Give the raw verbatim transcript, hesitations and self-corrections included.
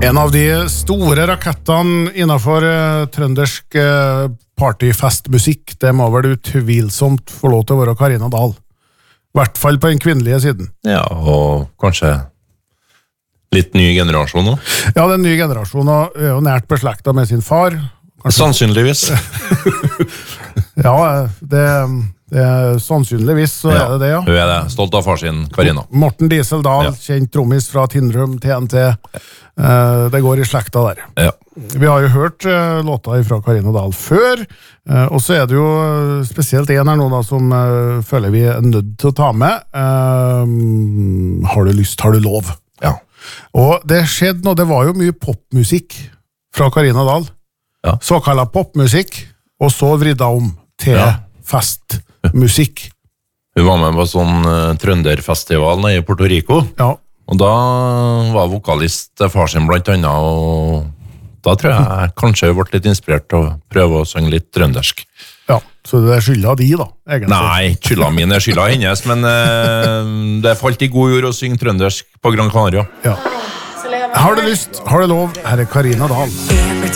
En av de store rakettene innenfor uh, trøndersk uh, partyfestmusikk, det må vel utvilsomt få lov til å være Karina Dahl. I hvert fall på den kvinnelige siden. Ja, og kanskje litt ny generasjon nå? Ja, den nye generasjonen er jo nært beslektet med sin far. Kanskje... Sannsynligvis. Ja, det, det er sannsynligvis så ja, er det det, ja. Hun er det. Stolt av far sin, Karina. Morten Diesel Dahl, ja. Kjent trommis fra Tindrum, T N T. Uh, det går i slekta der. Ja. Vi har jo hørt uh, låta fra Karina Dahl før, uh, og så er det jo spesielt en her nå da, som uh, føler vi er nødt til å ta med. Uh, har du lyst, har du lov? Ja. Og det skjedde nå, det var jo mye popmusikk fra Karina Dahl. Ja. Såkallet popmusikk, og så vridda om til ja. Festmusikk. Hun var med på sånn uh, trønderfestival nede i Puerto Rico. Ja. Og da var vokalist far sin blant annet, og da tror jeg kanskje hun ble litt inspirert til å prøve å synge litt trøndersk. Ja, så det er skylda de da, egentlig. Nei, skylda min er skylda hennes, men uh, det falt i god jord å synge trøndersk på Gran Canaria. Ja. Har du lyst, har du lov, her er Karina Dahl.